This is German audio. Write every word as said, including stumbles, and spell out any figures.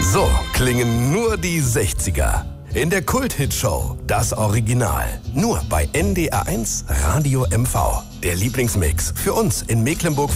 So klingen nur die sechziger. In der Kult-Hit-Show Das Original. Nur bei N D R eins Radio M V. Der Lieblingsmix für uns in Mecklenburg